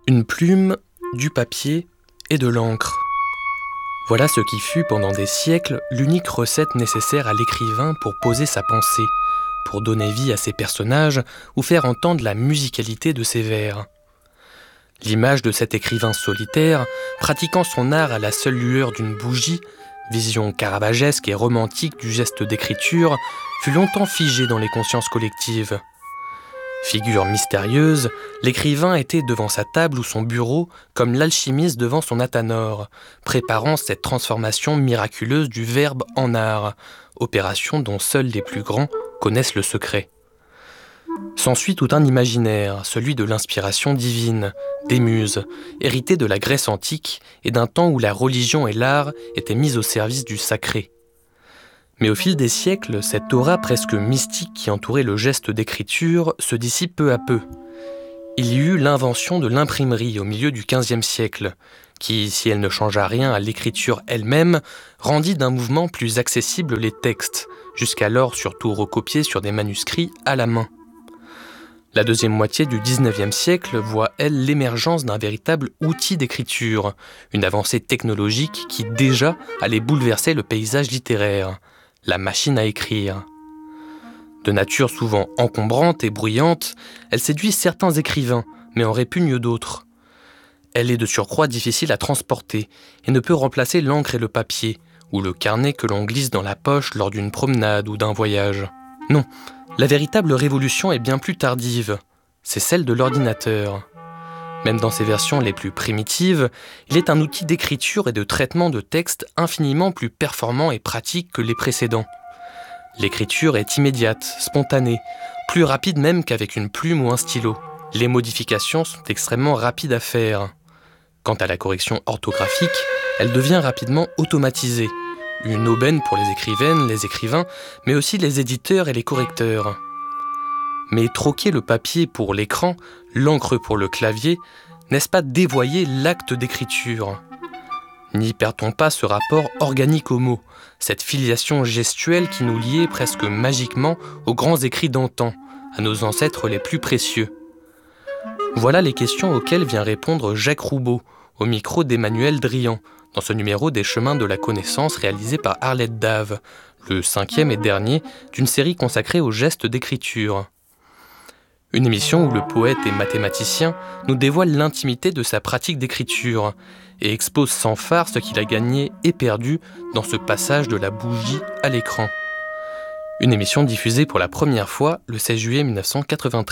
Une plume, du papier et de l'encre. Voilà ce qui fut pendant des siècles l'unique recette nécessaire à l'écrivain pour poser sa pensée, pour donner vie à ses personnages ou faire entendre la musicalité de ses vers. L'image de cet écrivain solitaire, pratiquant son art à la seule lueur d'une bougie, vision caravagesque et romantique du geste d'écriture, fut longtemps figée dans les consciences collectives. Figure mystérieuse, l'écrivain était devant sa table ou son bureau comme l'alchimiste devant son athanor, préparant cette transformation miraculeuse du verbe en art, opération dont seuls les plus grands connaissent le secret. S'ensuit tout un imaginaire, celui de l'inspiration divine, des muses, hérité de la Grèce antique et d'un temps où la religion et l'art étaient mis au service du sacré. Mais au fil des siècles, cette aura presque mystique qui entourait le geste d'écriture se dissipe peu à peu. Il y eut l'invention de l'imprimerie au milieu du XVe siècle, qui, si elle ne changea rien à l'écriture elle-même, rendit d'un mouvement plus accessible les textes, jusqu'alors surtout recopiés sur des manuscrits à la main. La deuxième moitié du XIXe siècle voit, elle, l'émergence d'un véritable outil d'écriture, une avancée technologique qui déjà allait bouleverser le paysage littéraire. La machine à écrire. De nature souvent encombrante et bruyante, elle séduit certains écrivains, mais en répugne d'autres. Elle est de surcroît difficile à transporter et ne peut remplacer l'encre et le papier, ou le carnet que l'on glisse dans la poche lors d'une promenade ou d'un voyage. Non, la véritable révolution est bien plus tardive. C'est celle de l'ordinateur. Même dans ses versions les plus primitives, il est un outil d'écriture et de traitement de texte infiniment plus performant et pratique que les précédents. L'écriture est immédiate, spontanée, plus rapide même qu'avec une plume ou un stylo. Les modifications sont extrêmement rapides à faire. Quant à la correction orthographique, elle devient rapidement automatisée. Une aubaine pour les écrivaines, les écrivains, mais aussi les éditeurs et les correcteurs. Mais troquer le papier pour l'écran, l'encre pour le clavier, n'est-ce pas dévoyer l'acte d'écriture ? N'y perd-on pas ce rapport organique au mot, cette filiation gestuelle qui nous liait presque magiquement aux grands écrits d'antan, à nos ancêtres les plus précieux ? Voilà les questions auxquelles vient répondre Jacques Roubaud, au micro d'Emmanuel Drian, dans ce numéro des Chemins de la Connaissance réalisé par Arlette Dave, le 5e et dernier d'une série consacrée au geste d'écriture. Une émission où le poète et mathématicien nous dévoile l'intimité de sa pratique d'écriture et expose sans phare ce qu'il a gagné et perdu dans ce passage de la bougie à l'écran. Une émission diffusée pour la première fois le 16 juillet 1993.